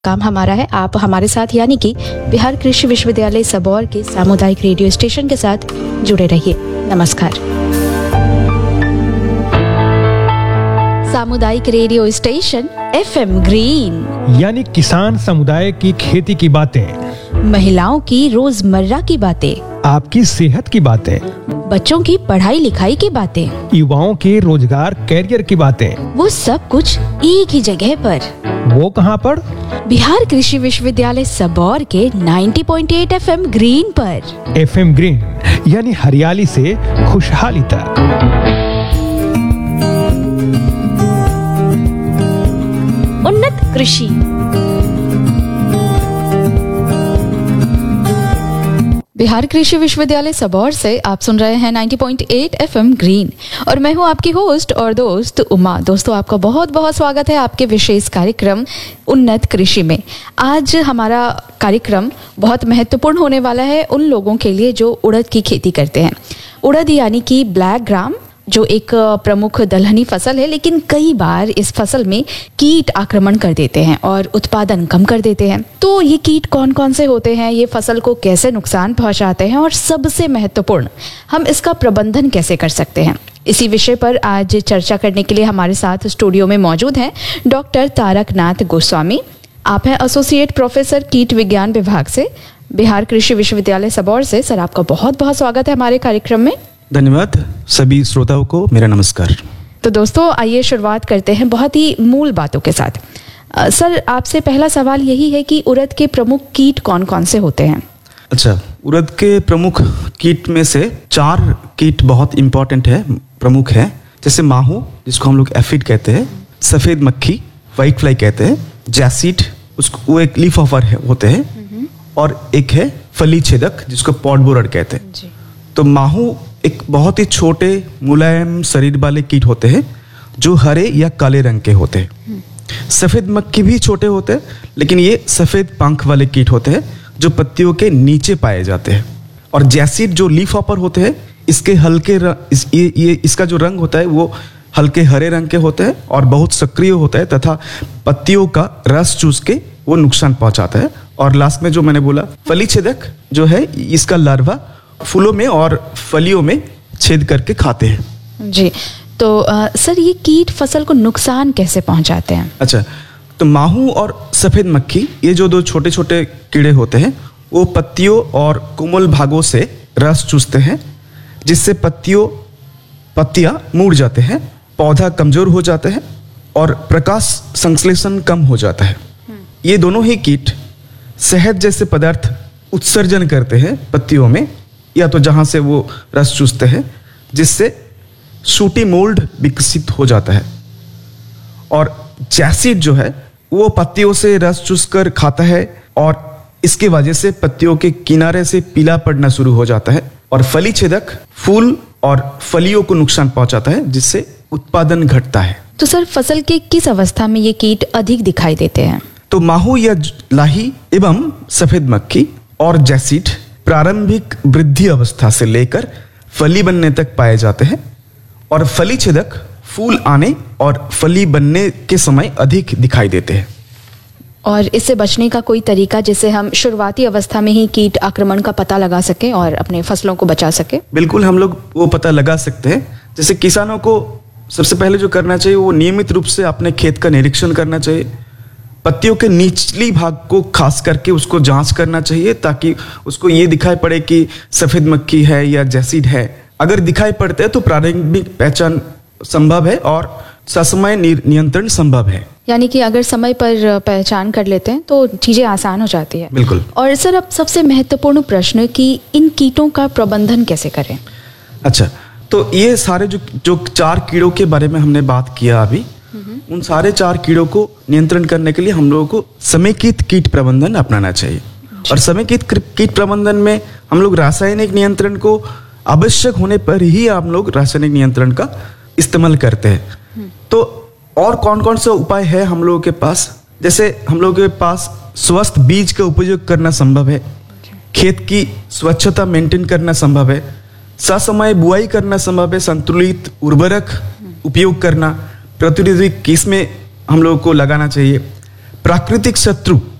काम हमारा है आप हमारे साथ यानी कि बिहार कृषि विश्वविद्यालय सबौर के सामुदायिक रेडियो स्टेशन के साथ जुड़े रहिए। नमस्कार। सामुदायिक रेडियो स्टेशन FM ग्रीन यानी किसान समुदाय की खेती की बातें, महिलाओं की रोजमर्रा की बातें, आपकी सेहत की बातें, बच्चों की पढ़ाई लिखाई की बातें, युवाओं के रोजगार कैरियर की बातें, वो सब कुछ एक ही जगह पर। वो कहाँ पर? बिहार कृषि विश्वविद्यालय सबौर के 90.8 FM ग्रीन पर। FM ग्रीन यानी हरियाली से खुशहाली तक। उन्नत कृषि। बिहार कृषि विश्वविद्यालय सबौर से आप सुन रहे हैं 90.8 FM ग्रीन और मैं हूं आपकी होस्ट और दोस्त उमा। दोस्तों, आपका बहुत बहुत स्वागत है आपके विशेष कार्यक्रम उन्नत कृषि में। आज हमारा कार्यक्रम बहुत महत्वपूर्ण होने वाला है उन लोगों के लिए जो उड़द की खेती करते हैं। उड़द यानी कि ब्लैक ग्राम जो एक प्रमुख दलहनी फसल है, लेकिन कई बार इस फसल में कीट आक्रमण कर देते हैं और उत्पादन कम कर देते हैं। तो ये कीट कौन कौन से होते हैं, ये फसल को कैसे नुकसान पहुंचाते हैं और सबसे महत्वपूर्ण हम इसका प्रबंधन कैसे कर सकते हैं, इसी विषय पर आज चर्चा करने के लिए हमारे साथ स्टूडियो में मौजूद हैं डॉक्टर तारकनाथ गोस्वामी। आप हैं एसोसिएट प्रोफेसर कीट विज्ञान विभाग से, बिहार कृषि विश्वविद्यालय सबौर से। सर, आपका बहुत बहुत स्वागत है हमारे कार्यक्रम में। धन्यवाद। सभी श्रोताओं को मेरा नमस्कार। तो दोस्तों, आइए शुरुआत करते हैं बहुत ही मूल बातों के साथ। सर, आपसे पहला सवाल यही है कि उड़द के प्रमुख कीट कौन कौन से होते हैं? अच्छा, उड़द के प्रमुख कीट में से 4 कीट बहुत इंपॉर्टेंट है, प्रमुख है। जैसे माहू, जिसको हम लोग एफिड कहते हैं, सफेद मक्खी, व्हाइट फ्लाई कहते हैं, जैसिड, उसको वो एक लीफ ऑफर होते हैं, और एक है फली छेदक जिसको पॉट बोरर कहते हैं जी। तो माहू एक बहुत ही छोटे मुलायम शरीर वाले कीट होते हैं जो हरे या काले रंग के होते हैं। सफेद मक्खी भी छोटे होते हैं, लेकिन ये सफेद पंख वाले कीट होते हैं जो पत्तियों के नीचे पाए जाते हैं। और जैसिड जो लीफ हॉपर होते हैं, इसके हल्के इसका जो रंग होता है वो हल्के हरे रंग के होते हैं और बहुत सक्रिय होता है तथा पत्तियों का रस चूस के वो नुकसान पहुंचाता है। और लास्ट में जो मैंने बोला फली छेदक जो है, इसका लार्वा फूलों में और फलियों में छेद करके खाते हैं जी। तो सर, ये कीट फसल को नुकसान कैसे पहुंचाते हैं? अच्छा, तो माहू और सफेद मक्खी, ये जो 2 छोटे छोटे कीड़े होते हैं, वो पत्तियों और कोमल भागों से रस चूसते हैं, जिससे पत्तियां मुड़ जाते हैं, पौधा कमजोर हो जाते हैं और प्रकाश संश्लेषण कम हो जाता है। ये दोनों ही कीट शहद जैसे पदार्थ उत्सर्जन करते हैं पत्तियों में, या तो जहां से वो रस चूसते हैं, जिससे सूटी मोल्ड विकसित हो जाता है। और जैसिड जो है वो पत्तियों से रस चूसकर खाता है और इसके वजह से पत्तियों के किनारे से पीला पड़ना शुरू हो जाता है। और फली छेदक फूल और फलियों को नुकसान पहुंचाता है, जिससे उत्पादन घटता है। तो सर, फसल के किस अवस्था में ये कीट अधिक दिखाई देते हैं? तो माहू या लाही एवं सफेद मक्खी और जैसिड प्रारंभिक वृद्धि अवस्था से लेकर फली बनने तक पाए जाते हैं, और फली छेदक फूल आने और फली बनने के समय अधिक दिखाई देते हैं। और इससे बचने का कोई तरीका जिससे हम शुरुआती अवस्था में ही कीट आक्रमण का पता लगा सके और अपने फसलों को बचा सके? बिल्कुल, हम लोग वो पता लगा सकते हैं। जैसे किसानों को सबसे पहले जो करना चाहिए वो नियमित रूप से अपने खेत का निरीक्षण करना चाहिए। पत्तियों के निचली भाग को खास करके उसको जांच करना चाहिए, ताकि उसको ये दिखाई पड़े कि सफेद मक्खी है या जैसिड है। अगर दिखाई पड़ते हैं तो प्रारंभिक पहचान संभव है और ससमय नियंत्रण संभव है। यानी कि अगर समय पर पहचान कर लेते हैं तो चीजें आसान हो जाती है। बिल्कुल। और सर, अब सबसे महत्वपूर्ण प्रश्न कि इन कीटों का प्रबंधन कैसे करें? अच्छा, तो ये सारे जो 4 कीड़ों के बारे में हमने बात किया अभी, उन सारे 4 कीड़ों को नियंत्रण करने के लिए हम लोगों को समेकित कीट प्रबंधन अपनाना चाहिए। और समेकित कीट प्रबंधन में हम लोग रासायनिक नियंत्रण को आवश्यक होने पर ही हम लोग रासायनिक नियंत्रण का इस्तेमाल करते हैं। तो और कौन कौन सा उपाय है हम लोगों के पास? जैसे हम लोगों के पास स्वस्थ बीज का उपयोग करना संभव है, खेत की स्वच्छता मेंटेन करना संभव है, ससमय बुआई करना संभव है, संतुलित उर्वरक उपयोग करना, प्रतिरोधी किस्में हम लोगों को लगाना चाहिए, प्राकृतिक शत्रु